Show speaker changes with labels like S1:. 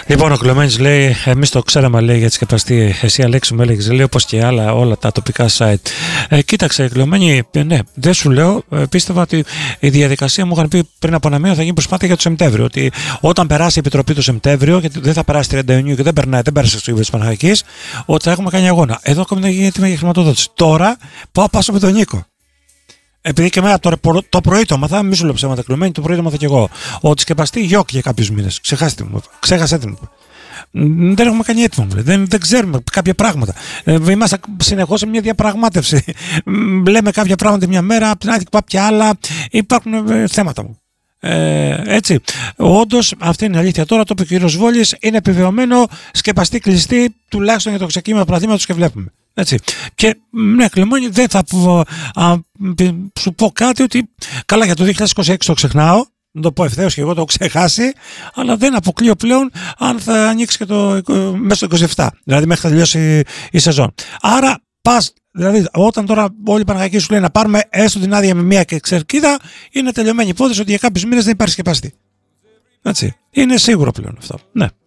S1: Λοιπόν, ο Κλωμένης λέει: εμείς το ξέραμε, λέει, για τη σκεπαστή. Εσύ, Αλέξη, μου έλεγες, λέει, όπως και άλλα όλα τα τοπικά site. Κοίταξε, Κλωμένη, ναι, δεν σου λέω. Πίστευα ότι η διαδικασία μου είχαν πει πριν από ένα μήνα θα γίνει προσπάθεια για το Σεπτέμβριο. Ότι όταν περάσει η Επιτροπή το Σεπτέμβριο, γιατί δεν θα περάσει 30 Ιουνίου και δεν πέρασε στο Ιβρύο τη Παναχαϊκής, ότι θα έχουμε κάνει αγώνα. Εδώ ακόμη δεν γίνεται έτοιμα για χρηματοδότηση. Τώρα πάω πάσω με τον Νίκο. Επειδή και εμένα το πρωί το μάθα, μη σου λέω ψέματα, Κλωμένη, το πρωί το μάθα κι εγώ. Ότι σκεπαστεί γιοκ για κάποιους μήνες. Ξέχασε την. Δεν έχουμε κάνει έτοιμο. Δεν ξέρουμε κάποια πράγματα. Είμαστε συνεχώς σε μια διαπραγμάτευση. Λέμε κάποια πράγματα μια μέρα, από την άλλη κάποια άλλα. Υπάρχουν θέματα μου. Έτσι. Όντως, αυτή είναι η αλήθεια. Τώρα το είπε ο κύριος Βόλης, είναι επιβεβαιωμένο, σκεπαστεί κλειστή, τουλάχιστον για το ξεκίνημα του πρωταθλήματος και βλέπουμε. Έτσι. Και ναι, Κλεμόνι, δεν θα σου πω κάτι ότι καλά για το 2026 το ξεχνάω. Να το πω ευθέως και εγώ το έχω ξεχάσει, αλλά δεν αποκλείω πλέον αν θα ανοίξει και μέσα στο 27, δηλαδή μέχρι να τελειώσει η σεζόν. Άρα πας, δηλαδή όταν τώρα όλοι οι Παναγιακοί σου λένε να πάρουμε έστω την άδεια με μία και ξερκίδα, είναι τελειωμένη υπόθεση ότι για κάποιους μήνες δεν υπάρχει σκεπαστή. Έτσι. Είναι σίγουρο πλέον αυτό. Ναι.